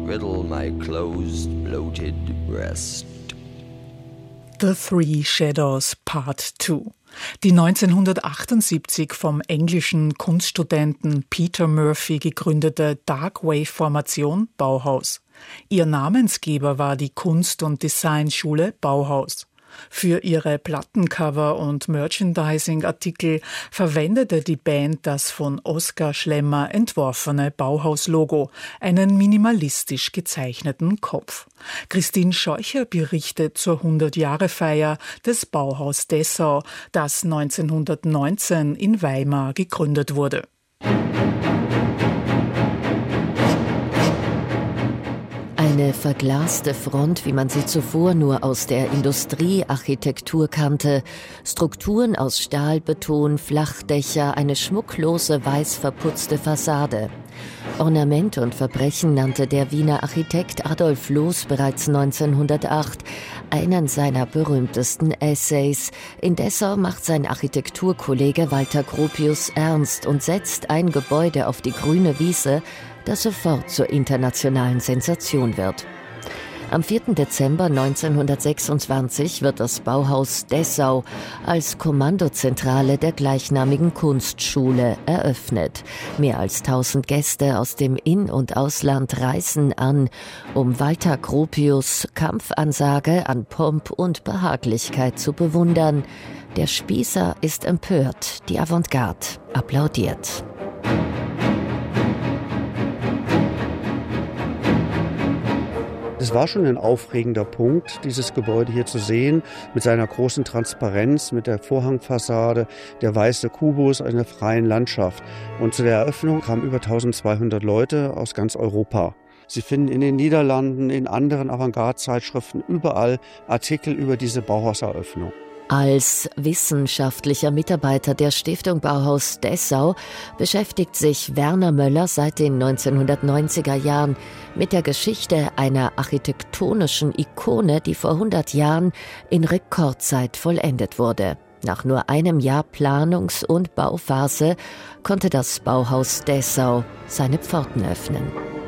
riddle my closed, bloated breast. The Three Shadows Part 2. Die 1978 vom englischen Kunststudenten Peter Murphy gegründete Dark Wave-Formation Bauhaus. Ihr Namensgeber war die Kunst- und Designschule Bauhaus. Für ihre Plattencover und Merchandising-Artikel verwendete die Band das von Oskar Schlemmer entworfene Bauhaus-Logo, einen minimalistisch gezeichneten Kopf. Christine Scheucher berichtet zur 100-Jahre-Feier des Bauhaus Dessau, das 1919 in Weimar gegründet wurde. Eine verglaste Front, wie man sie zuvor nur aus der Industriearchitektur kannte, Strukturen aus Stahlbeton, Flachdächer, eine schmucklose, weiß verputzte Fassade. Ornament und Verbrechen nannte der Wiener Architekt Adolf Loos bereits 1908 einen seiner berühmtesten Essays. In Dessau macht sein Architekturkollege Walter Gropius ernst und setzt ein Gebäude auf die grüne Wiese, das sofort zur internationalen Sensation wird. Am 4. Dezember 1926 wird das Bauhaus Dessau als Kommandozentrale der gleichnamigen Kunstschule eröffnet. Mehr als 1000 Gäste aus dem In- und Ausland reisen an, um Walter Gropius' Kampfansage an Pomp und Behaglichkeit zu bewundern. Der Spießer ist empört, die Avantgarde applaudiert. Es war schon ein aufregender Punkt, dieses Gebäude hier zu sehen, mit seiner großen Transparenz, mit der Vorhangfassade, der weiße Kubus, einer freien Landschaft. Und zu der Eröffnung kamen über 1200 Leute aus ganz Europa. Sie finden in den Niederlanden, in anderen Avantgarde-Zeitschriften überall Artikel über diese Bauhauseröffnung. Als wissenschaftlicher Mitarbeiter der Stiftung Bauhaus Dessau beschäftigt sich Werner Möller seit den 1990er Jahren mit der Geschichte einer architektonischen Ikone, die vor 100 Jahren in Rekordzeit vollendet wurde. Nach nur einem Jahr Planungs- und Bauphase konnte das Bauhaus Dessau seine Pforten öffnen.